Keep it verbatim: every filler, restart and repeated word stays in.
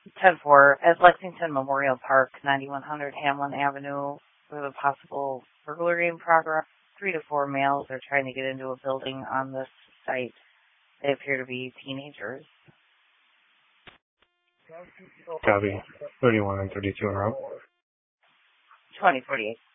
ten four, at Lexington Memorial Park, ninety-one hundred Hamlin Avenue, with a possible burglary in progress. Three to four males are trying to get into a building on this site. They appear to be teenagers. Copy. thirty-one and thirty-two in route. twenty forty-eight.